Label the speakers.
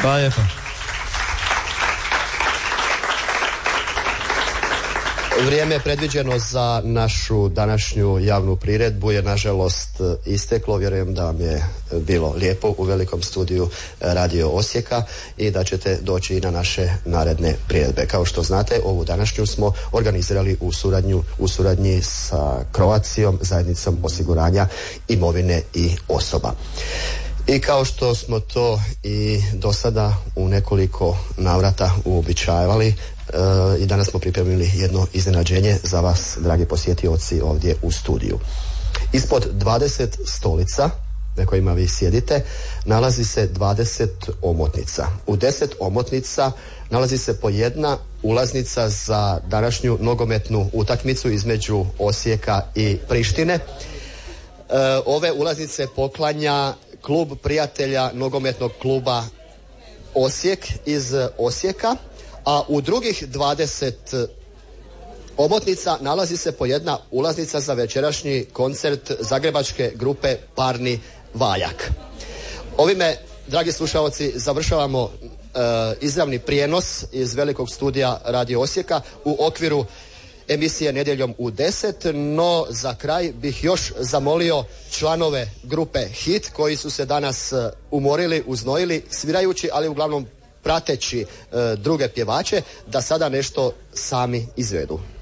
Speaker 1: Hvala lijepo.
Speaker 2: Vrijeme predviđeno za našu današnju javnu priredbu je nažalost isteklo. Vjerujem da vam je bilo lijepo u velikom studiju Radio Osijeka i da ćete doći i na naše naredne priredbe. Kao što znate, ovu današnju smo organizirali u suradnji sa Croatiom, zajednicom osiguranja imovine i osoba. I kao što smo to i do sada u nekoliko navrata uobičajevali, i danas smo pripremili jedno iznenađenje za vas, dragi posjetioci, ovdje u studiju. Ispod 20 stolica na kojima vi sjedite nalazi se 20 omotnica. U 10 omotnica nalazi se po jedna ulaznica za današnju nogometnu utakmicu između Osijeka i Prištine. Ove ulaznice poklanja Klub prijatelja nogometnog kluba Osijek iz Osijeka, a u drugih 20 omotnica nalazi se po jedna ulaznica za večerašnji koncert zagrebačke grupe Parni Valjak. Ovime, dragi slušalci, završavamo izravni prijenos iz velikog studija Radio Osijeka u okviru emisije Nedjeljom u 10, no za kraj bih još zamolio članove grupe Hit koji su se danas umorili, uznojili, svirajući, ali uglavnom prateći druge pjevače, da sada nešto sami izvedu.